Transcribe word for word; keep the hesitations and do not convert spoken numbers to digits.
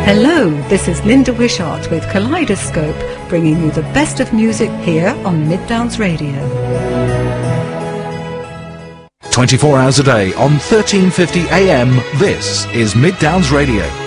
Hello, this is Linda Wishart with Kaleidoscope, bringing you the best of music here on Midlands Radio. twenty-four hours a day on thirteen fifty A M, this is Midlands Radio.